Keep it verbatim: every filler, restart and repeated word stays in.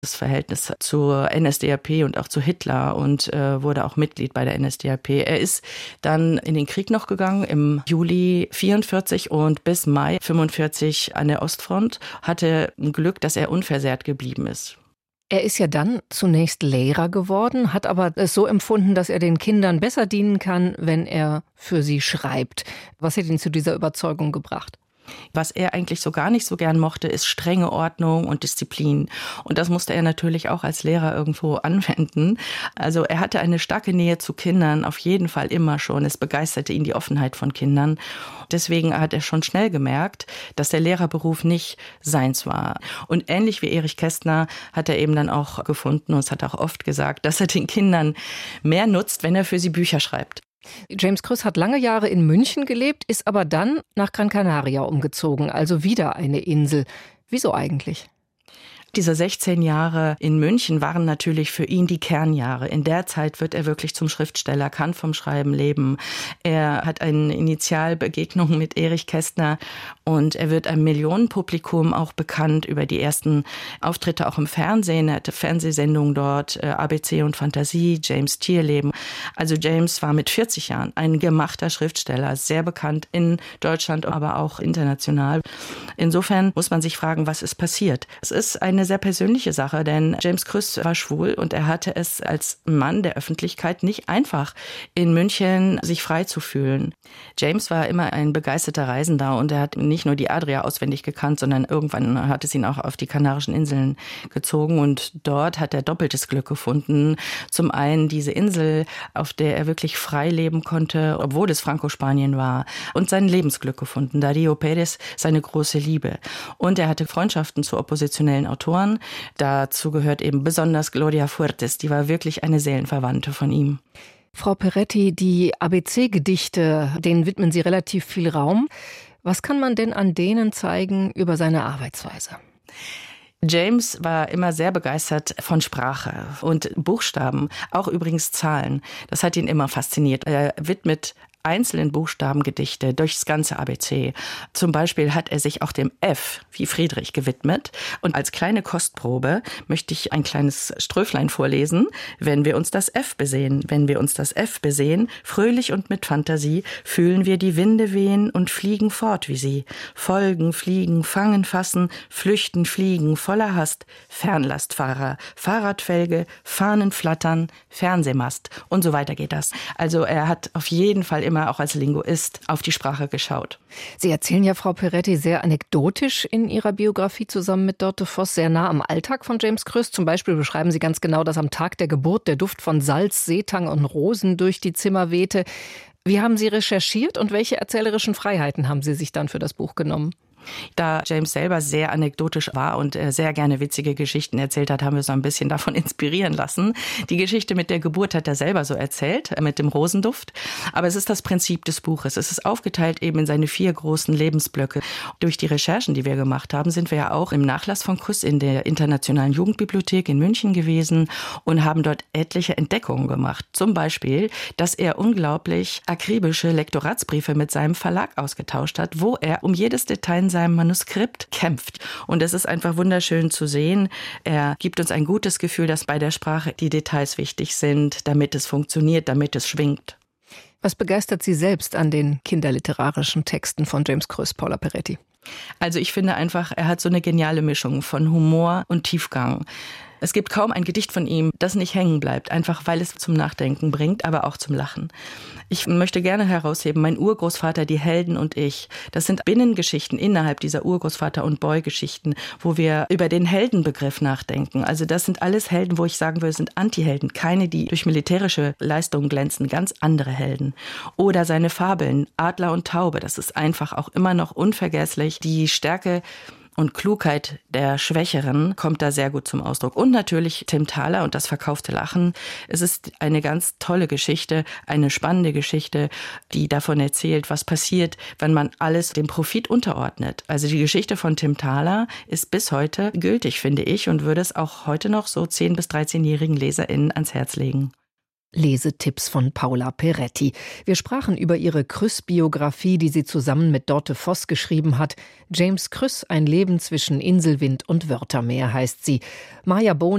das Verhältnis zur N S D A P und auch zu Hitler und äh, wurde auch Mitglied bei der N S D A P. Er ist dann in den Krieg noch gegangen im Juli vierundvierzig und bis Mai fünfundvierzig an der Ostfront, hatte ein Glück, dass er unversehrt geblieben ist. Er ist ja dann zunächst Lehrer geworden, hat aber es so empfunden, dass er den Kindern besser dienen kann, wenn er für sie schreibt. Was hat ihn zu dieser Überzeugung gebracht? Was er eigentlich so gar nicht so gern mochte, ist strenge Ordnung und Disziplin. Und das musste er natürlich auch als Lehrer irgendwo anwenden. Also er hatte eine starke Nähe zu Kindern, auf jeden Fall immer schon. Es begeisterte ihn die Offenheit von Kindern. Deswegen hat er schon schnell gemerkt, dass der Lehrerberuf nicht seins war. Und ähnlich wie Erich Kästner hat er eben dann auch gefunden, und es hat auch oft gesagt, dass er den Kindern mehr nutzt, wenn er für sie Bücher schreibt. James Kröss hat lange Jahre in München gelebt, ist aber dann nach Gran Canaria umgezogen, also wieder eine Insel. Wieso eigentlich? Diese sechzehn Jahre in München waren natürlich für ihn die Kernjahre. In der Zeit wird er wirklich zum Schriftsteller, kann vom Schreiben leben. Er hat eine Initialbegegnung mit Erich Kästner und er wird einem Millionenpublikum auch bekannt über die ersten Auftritte auch im Fernsehen. Er hatte Fernsehsendungen dort, A B C und Fantasie, James Tierleben. Also James war mit vierzig Jahren ein gemachter Schriftsteller, sehr bekannt in Deutschland, aber auch international. Insofern muss man sich fragen, was ist passiert? Es ist eine Eine sehr persönliche Sache, denn James Kröss war schwul und er hatte es als Mann der Öffentlichkeit nicht einfach, in München sich frei zu fühlen. James war immer ein begeisterter Reisender und er hat nicht nur die Adria auswendig gekannt, sondern irgendwann hat es ihn auch auf die Kanarischen Inseln gezogen und dort hat er doppeltes Glück gefunden. Zum einen diese Insel, auf der er wirklich frei leben konnte, obwohl es Franco-Spanien war, und sein Lebensglück gefunden. Darío Pérez, seine große Liebe. Und er hatte Freundschaften zu oppositionellen Autoren. Dazu gehört eben besonders Gloria Fuertes, die war wirklich eine Seelenverwandte von ihm. Frau Peretti, die A B C-Gedichte, denen widmen Sie relativ viel Raum. Was kann man denn an denen zeigen über seine Arbeitsweise? James war immer sehr begeistert von Sprache und Buchstaben, auch übrigens Zahlen. Das hat ihn immer fasziniert. Er widmet einzelnen Buchstabengedichte durchs ganze A B C. Zum Beispiel hat er sich auch dem F wie Friedrich gewidmet. Und als kleine Kostprobe möchte ich ein kleines Ströflein vorlesen. Wenn wir uns das F besehen, wenn wir uns das F besehen, fröhlich und mit Fantasie, fühlen wir die Winde wehen und fliegen fort wie sie. Folgen, fliegen, fangen, fassen, flüchten, fliegen, voller Hast, Fernlastfahrer, Fahrradfelge, Fahnen flattern, Fernsehmast und so weiter geht das. Also er hat auf jeden Fall immer auch als Linguist auf die Sprache geschaut. Sie erzählen ja, Frau Peretti, sehr anekdotisch in Ihrer Biografie zusammen mit Dörte Voss, sehr nah am Alltag von James Kröss. Zum Beispiel beschreiben Sie ganz genau, dass am Tag der Geburt der Duft von Salz, Seetang und Rosen durch die Zimmer wehte. Wie haben Sie recherchiert und welche erzählerischen Freiheiten haben Sie sich dann für das Buch genommen? Da James selber sehr anekdotisch war und sehr gerne witzige Geschichten erzählt hat, haben wir so ein bisschen davon inspirieren lassen. Die Geschichte mit der Geburt hat er selber so erzählt, mit dem Rosenduft. Aber es ist das Prinzip des Buches. Es ist aufgeteilt eben in seine vier großen Lebensblöcke. Durch die Recherchen, die wir gemacht haben, sind wir ja auch im Nachlass von Kröss in der Internationalen Jugendbibliothek in München gewesen und haben dort etliche Entdeckungen gemacht. Zum Beispiel, dass er unglaublich akribische Lektoratsbriefe mit seinem Verlag ausgetauscht hat, wo er um jedes Detail in seinem Manuskript kämpft. Und es ist einfach wunderschön zu sehen. Er gibt uns ein gutes Gefühl, dass bei der Sprache die Details wichtig sind, damit es funktioniert, damit es schwingt. Was begeistert Sie selbst an den kinderliterarischen Texten von James Kröss, Paula Peretti? Also ich finde einfach, er hat so eine geniale Mischung von Humor und Tiefgang. Es gibt kaum ein Gedicht von ihm, das nicht hängen bleibt, einfach weil es zum Nachdenken bringt, aber auch zum Lachen. Ich möchte gerne herausheben, mein Urgroßvater, die Helden und ich. Das sind Binnengeschichten innerhalb dieser Urgroßvater- und Boy-Geschichten, wo wir über den Heldenbegriff nachdenken. Also das sind alles Helden, wo ich sagen würde, sind Antihelden. Keine, die durch militärische Leistungen glänzen, ganz andere Helden. Oder seine Fabeln, Adler und Taube, das ist einfach auch immer noch unvergesslich. Die Stärke und Klugheit der Schwächeren kommt da sehr gut zum Ausdruck. Und natürlich Tim Thaler und das verkaufte Lachen. Es ist eine ganz tolle Geschichte, eine spannende Geschichte, die davon erzählt, was passiert, wenn man alles dem Profit unterordnet. Also die Geschichte von Tim Thaler ist bis heute gültig, finde ich, und würde es auch heute noch so zehn- bis dreizehnjährigen LeserInnen ans Herz legen. Lesetipps von Paula Peretti. Wir sprachen über ihre Krüss-Biografie, die sie zusammen mit Dorte Voss geschrieben hat. James Krüss, ein Leben zwischen Inselwind und Wörtermeer heißt sie. Maja Bohn